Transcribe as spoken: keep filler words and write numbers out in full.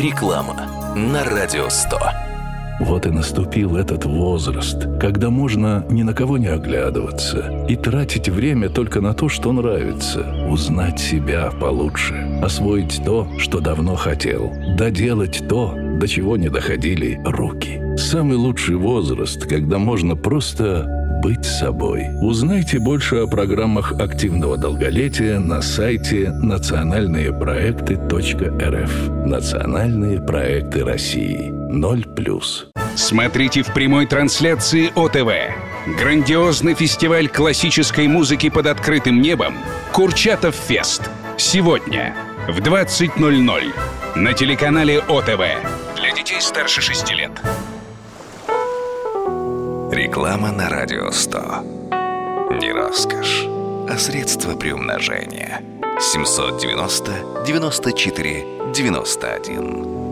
Реклама на Радио сто. Вот и наступил этот возраст, когда можно ни на кого не оглядываться и тратить время только на то, что нравится, узнать себя получше, освоить то, что давно хотел, доделать то, до чего не доходили руки. Самый лучший возраст, когда можно просто быть собой. Узнайте больше о программах активного долголетия на сайте национальные проекты точка эр эф. Национальные проекты России. ноль плюс. Смотрите в прямой трансляции О Тэ Вэ. Грандиозный фестиваль классической музыки под открытым небом «Курчатов Фест». Сегодня в двадцать ноль ноль на телеканале О Тэ Вэ. Для детей старше шести лет. Реклама на Радио сто. Не роскошь, а средство приумножения. семь девяносто девяносто четыре девяносто один.